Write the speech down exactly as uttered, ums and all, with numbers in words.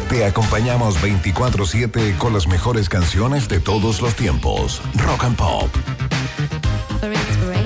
Te acompañamos veinticuatro siete con las mejores canciones de todos los tiempos. Rock and Pop. For inspiration.